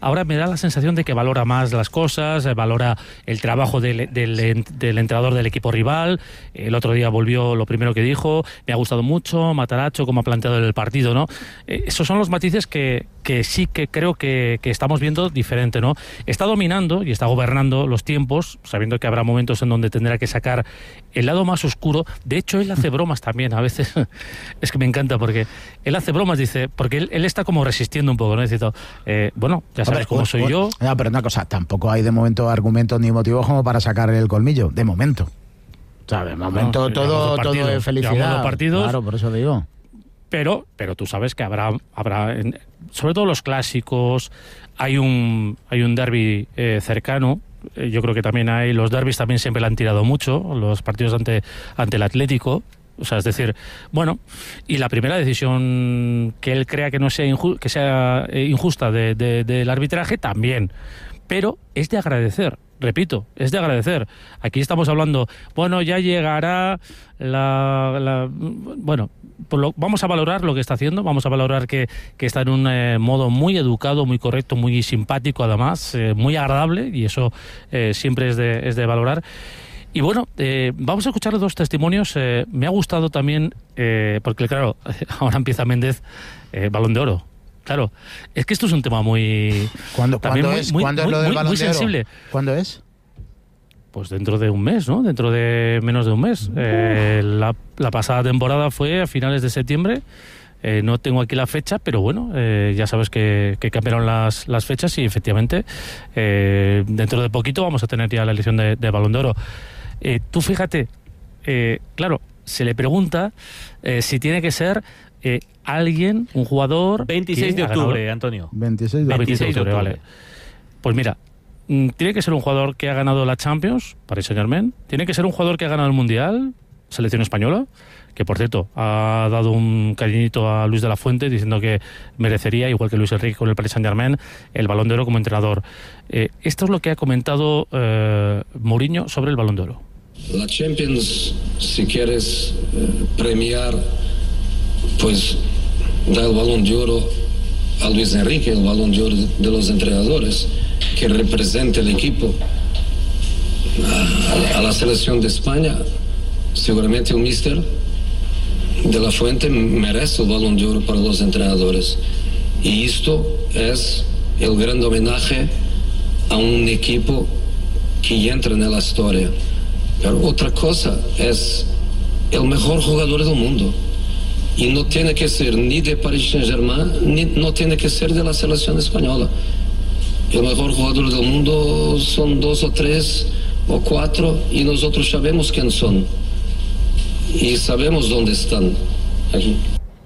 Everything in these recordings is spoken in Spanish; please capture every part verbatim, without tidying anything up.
ahora me da la sensación de que valora más las cosas, eh, valora el trabajo del, del, del entrenador del equipo rival. El otro día volvió, lo primero que dijo, me ha gustado mucho Matarazzo, como ha planteado el partido, ¿no? Eh, esos son los matices que, que sí que creo que, que estamos viendo diferente, ¿no? Está dominando y está gobernando los tiempos, sabiendo que habrá momentos en donde tendrá que sacar el lado más oscuro. De hecho, él hace bromas también, a veces. Es que me encanta, porque él hace bromas, dice, porque él, él está como resistiendo un poco, ¿no? Dice, eh, bueno, ya sabes cómo soy yo. No, pero una cosa, tampoco hay de momento argumentos ni motivos como para sacar el colmillo, de momento. O sea, de momento no, todo, todo es felicidad. Partidos, claro, por eso digo. Pero, pero tú sabes que habrá, habrá sobre todo los clásicos, hay un, hay un derbi eh, cercano. Yo creo que también hay, los derbis también siempre le han tirado mucho, los partidos ante, ante el Atlético. O sea, es decir, bueno, y la primera decisión que él crea que no sea, inju que sea injusta de, de, del arbitraje también, pero es de agradecer, repito, es de agradecer. Aquí estamos hablando, bueno, ya llegará la... la bueno, pues lo, vamos a valorar lo que está haciendo, vamos a valorar que, que está en un eh, modo muy educado, muy correcto, muy simpático además, eh, muy agradable, y eso eh, siempre es de, es de valorar. Y bueno, eh, vamos a escuchar dos testimonios. Eh, me ha gustado también, eh, porque claro, ahora empieza Méndez, eh, Balón de Oro. Claro, es que esto es un tema muy... ¿Cuándo, ¿cuándo muy, es, muy, ¿cuándo muy, es lo del muy, Balón muy de Oro? sensible. ¿Cuándo es? Pues dentro de un mes, ¿no? Dentro de menos de un mes. Eh, la, la pasada temporada fue a finales de septiembre. Eh, no tengo aquí la fecha, pero bueno, eh, ya sabes que, que cambiaron las, las fechas y efectivamente eh, dentro de poquito vamos a tener ya la elección de, de Balón de Oro. Eh, tú fíjate, eh, claro, se le pregunta eh, si tiene que ser eh, alguien, un jugador... veintiséis de octubre, Antonio. veintiséis de octubre, vale. Pues mira, tiene que ser un jugador que ha ganado la Champions, Paris Saint-Germain, tiene que ser un jugador que ha ganado el Mundial, selección española, que por cierto ha dado un cariñito a Luis de la Fuente diciendo que merecería, igual que Luis Enrique con el Paris Saint-Germain, el Balón de Oro como entrenador. Eh, esto es lo que ha comentado eh, Mourinho sobre el Balón de Oro. La Champions, si quieres eh, premiar, pues da el Balón de Oro a Luis Enrique, el Balón de Oro de los entrenadores, que represente el equipo. A, a la selección de España, seguramente el míster de la Fuente merece el Balón de Oro para los entrenadores. Y esto es el gran homenaje a un equipo que entra en la historia. Pero otra cosa es el mejor jugador del mundo. Y no tiene que ser ni de Paris Saint-Germain, ni no tiene que ser de la selección española. El mejor jugador del mundo son dos o tres o cuatro y nosotros sabemos quién son. Y sabemos dónde están. Aquí.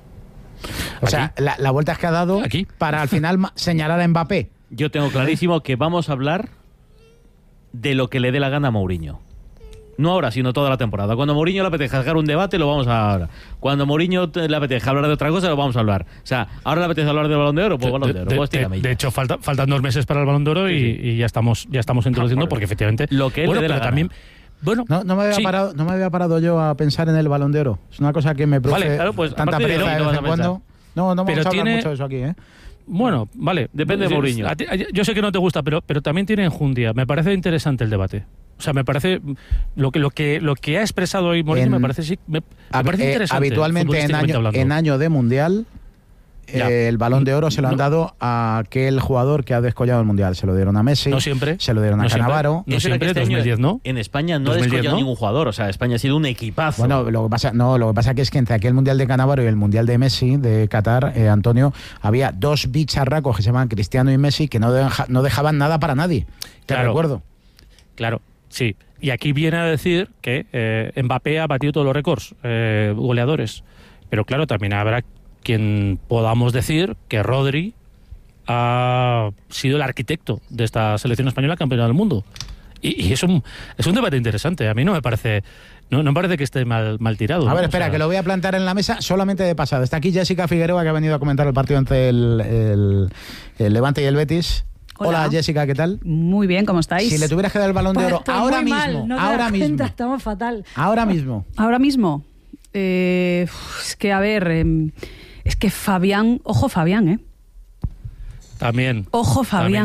O sea, la, la vuelta es que ha dado aquí para al final señalar a Mbappé. Yo tengo clarísimo que vamos a hablar de lo que le dé la gana a Mourinho. No ahora, sino toda la temporada. Cuando Mourinho le apetezca sacar un debate, lo vamos a hablar. Cuando Mourinho le apetezca hablar de otra cosa, lo vamos a hablar. O sea, ahora le apetece hablar del Balón de Oro, pues Balón de Oro. De, pues de, de, de hecho, falta, faltan dos meses para el Balón de Oro y, sí, sí. y ya estamos ya estamos introduciendo, ah, porque efectivamente... Lo que él bueno, le dé la también gana. Bueno, no, no, me había sí. parado, no me había parado yo a pensar en el Balón de Oro. Es una cosa que me produce vale, claro, pues, tanta pereza de, de vez en cuando. No, no vamos a hablar tiene... mucho de eso aquí, ¿eh? Bueno, vale. Depende de Mourinho. Yo sé que no te gusta, pero, pero también tiene enjundia. Me parece interesante el debate. O sea, me parece lo que lo que lo que ha expresado hoy Mourinho me parece sí, me, me parece eh, interesante. Habitualmente en año en año de mundial eh, el Balón de Oro se lo han no. dado a aquel jugador que ha descollado el mundial. Se lo dieron a Messi. No siempre. Se lo dieron a no Cannavaro. No siempre. Este dos mil diez, ¿no? En España no ha descollado ¿no? ningún jugador. O sea, España ha sido un equipazo. Bueno, lo que pasa no, lo que pasa que es que entre aquel mundial de Cannavaro y el mundial de Messi de Qatar, eh, Antonio, había dos bicharracos que se llamaban Cristiano y Messi que no, deja, no dejaban nada para nadie. Te claro, recuerdo. Claro. Sí, y aquí viene a decir que eh, Mbappé ha batido todos los récords eh, goleadores, pero claro, también habrá quien podamos decir que Rodri ha sido el arquitecto de esta selección española campeona del mundo. Y, y es un es un debate interesante. A mí no me parece no, no me parece que esté mal, mal tirado. A ver, ¿no? espera, o sea, que lo voy a plantar en la mesa solamente de pasada. Está aquí Jessica Figueroa, que ha venido a comentar el partido entre el, el, el Levante y el Betis. Hola. Hola, Jessica, ¿qué tal? Muy bien, ¿cómo estáis? Si le tuvieras que dar el Balón de Oro pues ahora muy mismo, mal, no ahora mismo. Cuenta, estamos fatal. Ahora mismo. Ahora mismo. Eh, es que, a ver, eh, es que Fabián, ojo Fabián, ¿eh? También. Ojo Fabián. También.